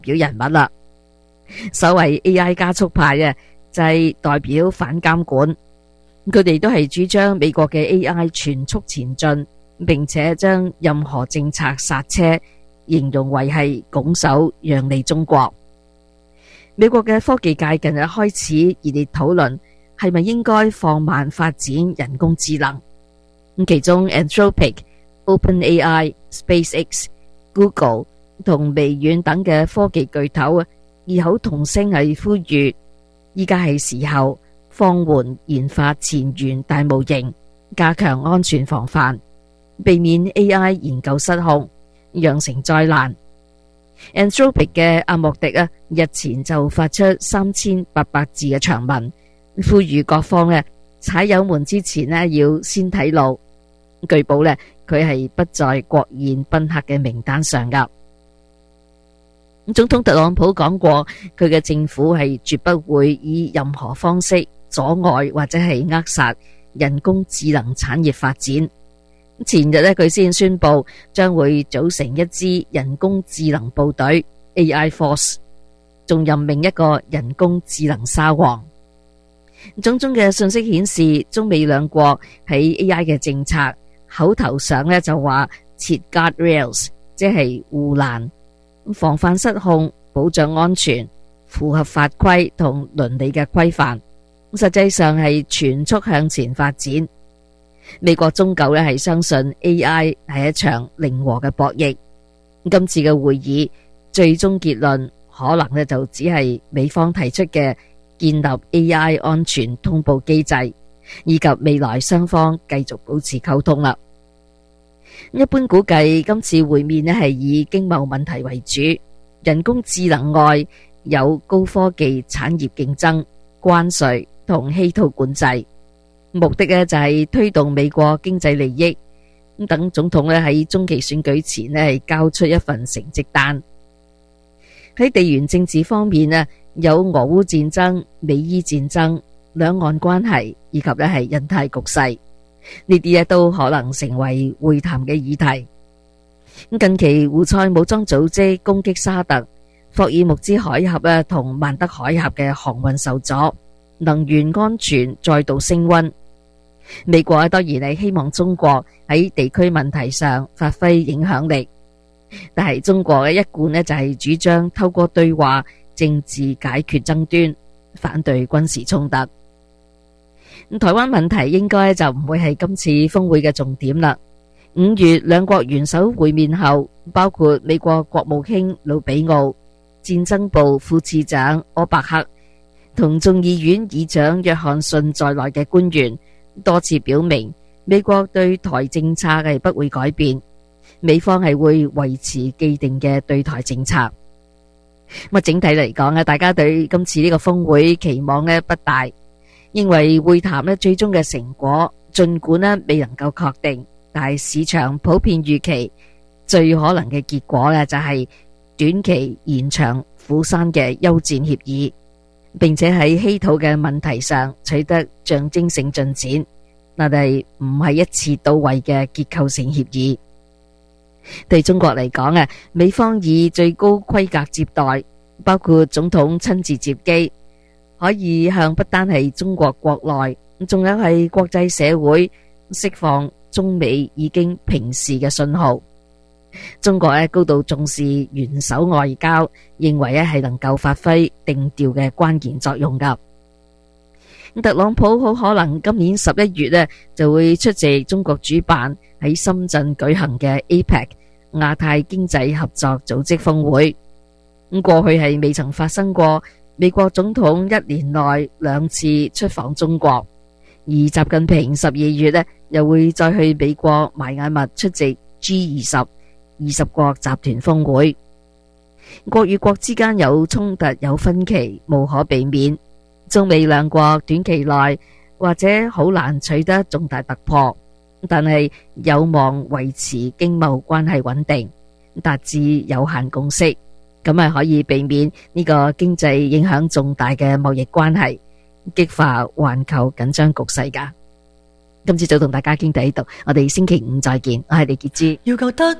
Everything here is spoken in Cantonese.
表人物啦。所謂 AI 加速派就係代表反監管，佢哋都係主張美國嘅 AI 全速前進，並且將任何政策剎車形容為係拱手讓利中國。美國嘅科技界近日開始熱烈討論係咪應該放慢發展人工智能。其中 Anthropic、OpenAI、SpaceX、Google 同微軟等嘅科技巨頭異口同聲係呼籲，依家係時候放緩研發前沿大模型，加強安全防範，避免 AI 研究失控，釀成災難。Anthropic 嘅阿莫迪日前就發出3800字嘅長文，呼籲各方踩油門之前要先睇路。據報佢係不在國宴賓客嘅名單上噶。總統特朗普講過，佢嘅政府係絕不會以任何方式阻礙或者係扼殺人工智能產業發展。前日佢先宣布將會組成一支人工智能部隊 AI Force， 仲任命一個人工智能沙皇。種種嘅信息顯示，中美兩國喺 AI 嘅政策口頭上就話設 guardrails， 即係護欄，防範失控，保障安全，符合法規同倫理嘅規範，實際上係全速向前發展。美國終究係相信 AI 係一場零和嘅博弈。今次嘅會議最終結論可能就只係美方提出嘅建立 AI 安全通報機制，以及未來雙方繼續保持溝通啦。一般估計今次會面係以經貿問題為主，人工智能外有高科技產業競爭、關稅同稀土管制，目的就係推動美國經濟利益。等總統喺中期選舉前係交出一份成績單。喺地緣政治方面有俄烏戰爭、美伊戰爭、兩岸關係以及係印太局勢，呢啲都可能成為會談嘅議題。近期胡塞武裝組織攻擊沙特、霍爾木茲海峽同曼德海峽嘅航運受阻，能源安全再度升溫。美國當然係希望中國喺地區問題上發揮影響力，但係中國一貫就係主張透過對話政治解決爭端，反對軍事衝突。台灣問題應該就唔會係今次峰會嘅重點啦。5月兩國元首會面後，包括美國國務卿魯比奧、戰爭部副次長柯伯克同眾議院議長約翰遜在內嘅官員多次表明，美國對台政策係不會改變，美方係會維持既定嘅對台政策。整體嚟講大家對今次呢個峰會期望不大，認為會談最終嘅成果盡管未能夠確定，但係市場普遍預期最可能嘅結果就係短期延長釜山嘅休戰協議，並且喺稀土嘅問題上取得象徵性進展，但係唔係一次到位嘅結構性協議。對中國嚟講美方以最高規格接待，包括總統親自接機，可以向不單係中國國內，仲有係國際社會釋放中美已經平視嘅信號。中國高度重視元首外交，認為係能夠發揮定調嘅關鍵作用噶。特朗普好可能今年11月就會出席中國主辦喺深圳舉行嘅 APEC 亞太經濟合作組織峰會。過去係未曾發生過美國總統一年內2次出訪中國，而習近平12月又會再去美國邁阿密出席 G20 20國集團峰會。國與國之間有衝突有分歧無可避免，中美兩國短期內或者好難取得重大突破，但係有望維持經貿關係穩定，達至有限共識，咁係可以避免呢個經濟影響重大嘅貿易關係，激化環球緊張局勢噶。今次就同大家傾到呢度，我哋星期五再見，我係李潔芝。 要夠得